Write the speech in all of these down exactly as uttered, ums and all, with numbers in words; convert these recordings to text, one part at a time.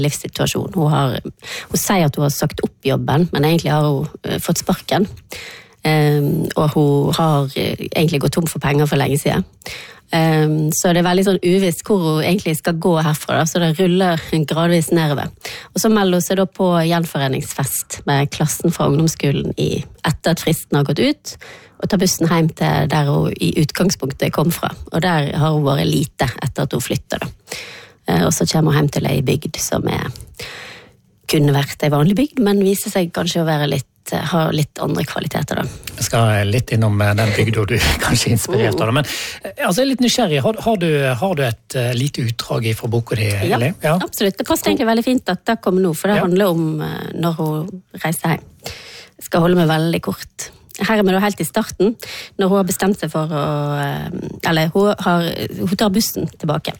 livssituasjon. Hun, har, hun sier at hun har sagt opp jobben, men egentlig har hun uh, fått sparken. Um, og hun har uh, egentlig gått tom for penger for lenge siden. Um, så det er veldig sånn uvisst hvor hun egentlig skal gå herfra, da, så det ruller gradvis nedover. Og så melder hun seg da på gjenforeningsfest med klassen fra ungdomsskolen i, etter at fristen har gått ut, og tar bussen hjem til der hun i utgangspunktet kom fra. Og der har hun vært lite etter at hun flytter. Da. Uh, og så kommer hun hjem til ei bygd som er, kunne vært ei vanlig bygd, men viser seg kanskje å være litt har litt andre kvaliteter da. Jeg skal litt innom den bygda du kanskje inspirert av, men altså, jeg er litt nysgjerrig. Har, har, du, har du et uh, lite utdrag fra boka di? Ja, ja, absolutt. Det passer egentlig veldig fint at det kommer nå, for det ja. handler om uh, når hun reiser hjem. Jeg skal holde meg veldig kort. Her er vi da helt i starten, når hun har bestemt seg for å, uh, eller hun, har, hun tar bussen tilbake.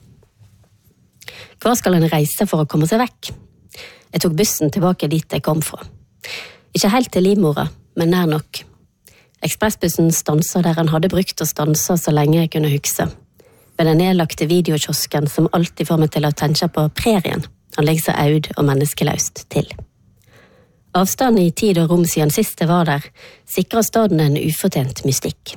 Hvor skal hun reise for å komme seg vekk? Jeg tok bussen tilbake dit jeg kom fra. Ikke helt til livmora, men nær nok. Ekspressbussen stanser der han hadde brukt å stanse så lenge jeg kunne hukse. Ved den nedlagte videokiosken som alltid får meg til å tenke på prærien. Han legger så aud og menneskeløst til. Avstanden i tid og rom siden siste var der, sikrer staden en ufortjent mystikk.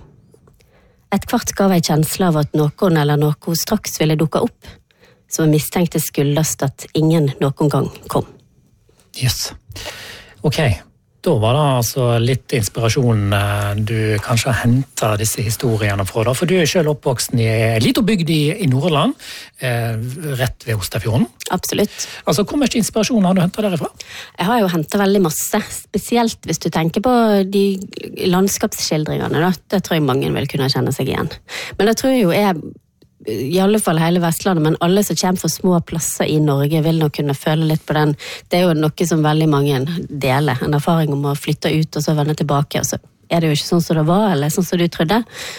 Et kvart gav jeg kjensle av at noen eller noe straks ville dukke opp, som jeg mistenkte skyldast at ingen noen gang kom. Yes. Ok. Da var det altså litt inspirasjon du kanskje har hentet disse historiene fra, da, for du er selv oppvoksen i en liten bygd i, i Nordland, eh, rett ved Ostafjorden. Absolutt. Altså, hvor mye inspirasjon har du hentet derifra? Jeg har jo hentet veldig masse, spesielt hvis du tenker på de landskapsskildringene, da. Det tror jeg mange vil kunne kjenne seg igjen. Men det tror jeg jo er i alle fall hele Vestlandet, men alle som kommer fra små plasser i Norge vil nok kunne føle litt på den. Det er jo noe som veldig mange deler, en erfaring om å flytte ut og så vende tilbake, og så er det jo ikke sånn som det var, eller sånn som du trodde.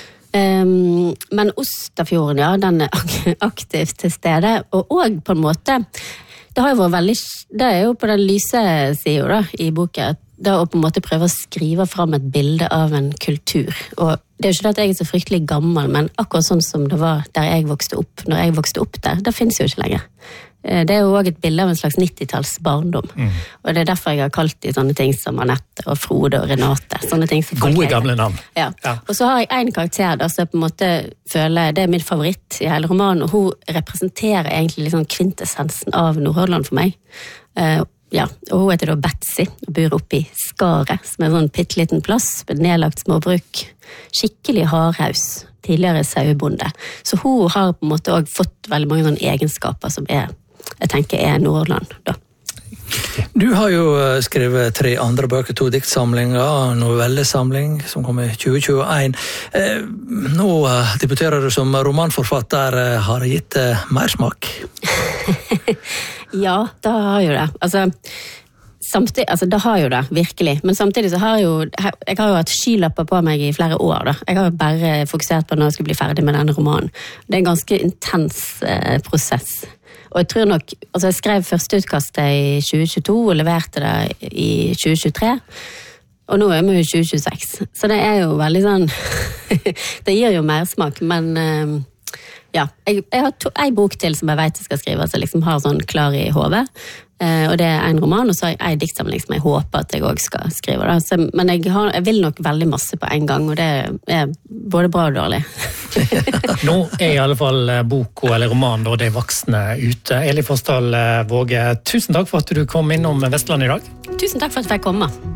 Um, men Ostafjorden, ja, den er aktivt til stede, og også på en måte, det har jo vært veldig, det er jo på den lyse siden da, i boka, det er å på en måte prøve å skrive fram et bilde av en kultur, og det er jo ikke at jeg er så fryktelig gammel, men akkurat sånn som det var der jeg vokste opp, når jeg vokste opp der, det finnes jo ikke lenger. Det er jo også et bilde av en slags nittitalls barndom, mm. og det er derfor jeg har kalt de sånne ting som Annette og Frode og Renate, sånne ting som gode gamle navn. Ja. Ja. Og så har jeg en karakter da, som på en måte føler, det er min favoritt i hele romanen, og hun representerer egentlig liksom kvintessensen av Nordhordland for meg. Uh, Ja, og hun heter da Betsy, og bor oppe i Skaret, som er en sånn pitteliten plass, med nedlagt småbruk, skikkelig hardhaus, tidligere sauebonde. Så hun har på en måte også fått veldig mange sånne egenskaper som er, jeg tenker er Nordland da. Du har jo skrevet tre andre bøker, to diktsamlinger, novellesamling som kom i tjue tjueen. Eh, nå debuterer du som romanforfatter, har det gitt mersmak? Ja, det har jo det. Altså, samtidig, altså det har jo det, virkelig. Men samtidig så har jeg jo, jeg har jo hatt skylapper på meg i flere år da. Jeg har jo bare fokusert på når jeg skulle bli ferdig med denne romanen. Det er en ganske intens eh, prosess. Og jeg tror nok, altså jeg skrev første utkastet i tjue tjueto og leverte det i tjue tjuetre. Og nå er vi jo i tjue tjueseks. Så det er jo veldig sånn, det gir jo mersmak, men eh, ja, jeg, jeg har to, en bok til som jeg vet jeg skal skrive, så jeg liksom har sånn klar i hodet. Eh, og det er en roman, og så har jeg en diktsamling som jeg håper at jeg også skal skrive. Da. Så, men jeg, har, jeg vil nok veldig masse på en gang, og det er både bra og dårlig. Nå er i alle fall boka eller romanen og det voksne ute. Eli Forsdal Våge, tusen takk for at du kom innom Vestland i dag. Tusen takk for at jeg fikk komme.